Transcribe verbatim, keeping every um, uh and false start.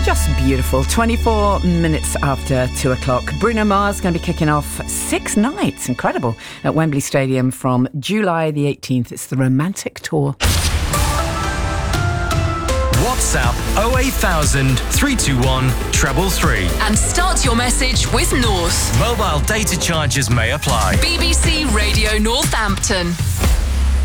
Just beautiful. twenty-four minutes after two o'clock. Bruno Mars going to be kicking off six nights. Incredible. At Wembley Stadium from July the eighteenth. It's the Romantic Tour. WhatsApp oh eight thousand, three two one, treble three. And start your message with North. Mobile data charges may apply. B B C Radio Northampton.